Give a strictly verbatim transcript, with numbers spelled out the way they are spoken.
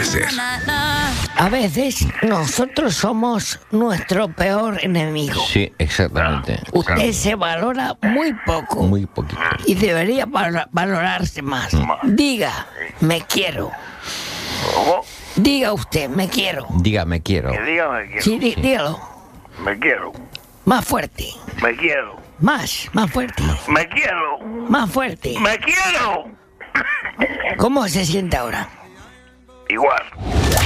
ser. A veces nosotros somos nuestro peor enemigo. Sí, exactamente. Usted se valora muy poco. Muy poquito. Y debería val- valorarse más. Diga, me quiero. ¿Cómo? Diga usted, me quiero. Diga, me quiero. Que diga me quiero. Sí, dí- dígalo. Me quiero. Más fuerte. Me quiero. Más, más fuerte. Me quiero. Más fuerte. Me quiero. ¿Cómo se siente ahora? Igual.